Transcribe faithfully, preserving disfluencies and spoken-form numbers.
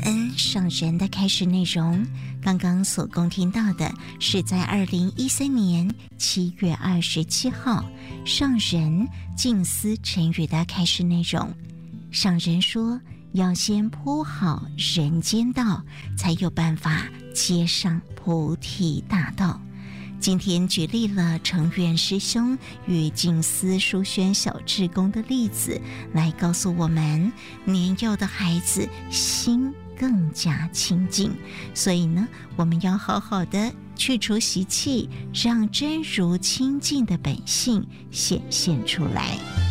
恩上人的开示内容，刚刚所共听到的是在二零一三年七月二十七号上人静思晨语的开示内容。上人说，要先铺好人间道，才有办法接上菩提大道。今天举例了成远师兄与静思书轩小志工的例子，来告诉我们，年幼的孩子心更加清净，所以呢，我们要好好的去除习气，让真如清净的本性显现出来。